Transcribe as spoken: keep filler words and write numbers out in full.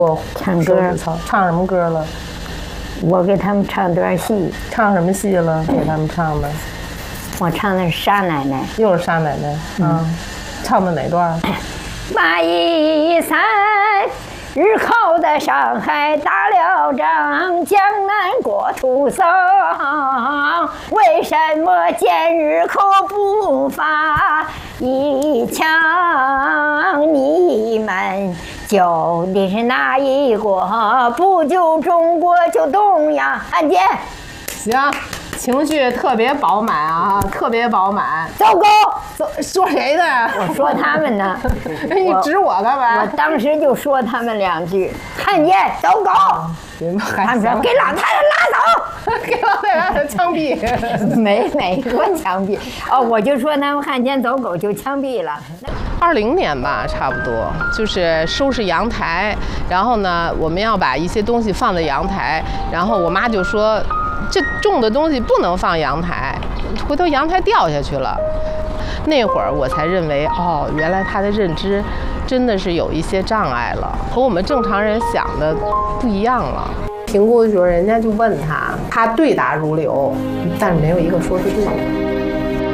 我唱歌， 唱什么歌了？ 我给他们唱段戏。 唱什么戏了？给他们唱的？ 我唱的是沙奶奶。 又是沙奶奶。嗯，唱的哪段？ 马一三日后的上海打了仗，江南国土丧，为什么见日后不发一枪？你们救的是哪一国？不救中国就东洋。汉奸。 行，情绪特别饱满啊，特别饱满。 走狗， 走，说谁的？ 我说他们呢。 你指我干嘛？ 我当时就说他们两句：汉奸，走狗。他们说给老太太拉走， 给老太太枪毙。 没没说枪毙哦，我就说他们汉奸走狗就枪毙了。 二零年吧，差不多就是收拾阳台，然后呢，我们要把一些东西放在阳台，然后我妈就说。这重的东西不能放阳台，回头阳台掉下去了。那会儿我才认为，哦，原来他的认知真的是有一些障碍了，和我们正常人想的不一样了。评估的时候，人家就问他，他对答如流，但是没有一个说是对的。